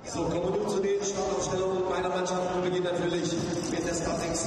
So, kommen wir nun zu den Startaufstellungen meiner Mannschaft und beginnen natürlich mit der Starting